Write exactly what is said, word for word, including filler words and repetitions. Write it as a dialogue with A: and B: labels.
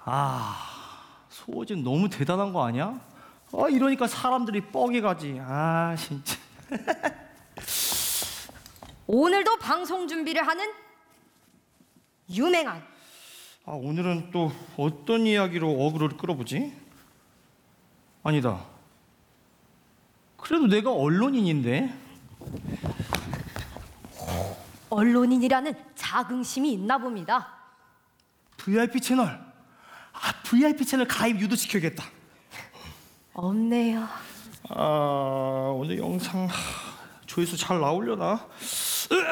A: 아, 소호진 너무 대단한 거 아니야? 아, 이러니까 사람들이 뻑이 가지. 아, 진짜.
B: 오늘도 방송 준비를 하는 유맹한.
A: 아, 오늘은 또 어떤 이야기로 어그로를 끌어보지? 아니다. 그래도 내가 언론인인데?
B: 언론인이라는 자긍심이 있나 봅니다.
A: 브이아이피 채널. 아, 브이아이피 채널 가입 유도시켜야겠다.
B: 없네요.
A: 아, 오늘 영상 조회수 잘 나오려나?